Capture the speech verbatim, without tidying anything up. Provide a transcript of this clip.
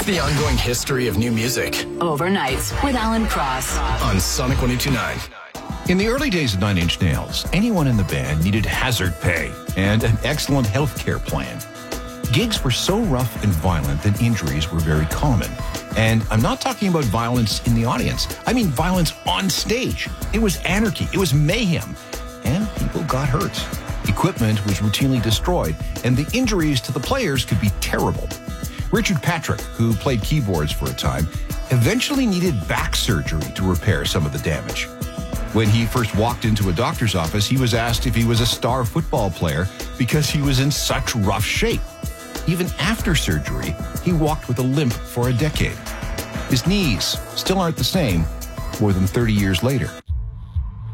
the ongoing history of new music. Overnights with Alan Cross on Sonic one oh two point nine. In the early days of Nine Inch Nails, anyone in the band needed hazard pay and an excellent health care plan. Gigs were so rough and violent that injuries were very common. And I'm not talking about violence in the audience. I mean violence on stage. It was anarchy. It was mayhem. And people got hurt. Equipment was routinely destroyed, and the injuries to the players could be terrible. Richard Patrick, who played keyboards for a time, eventually needed back surgery to repair some of the damage. When he first walked into a doctor's office, he was asked if he was a star football player because he was in such rough shape. Even after surgery, he walked with a limp for a decade. His knees still aren't the same more than thirty years later.